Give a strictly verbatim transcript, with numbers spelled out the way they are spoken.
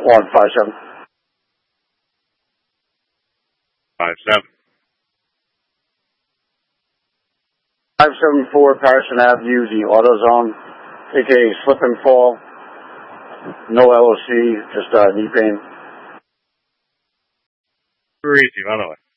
one five seven. Five seven. five seven four Patterson Avenue, the AutoZone, aka slip and fall. No L O C, just uh, knee pain. Super easy, by the way.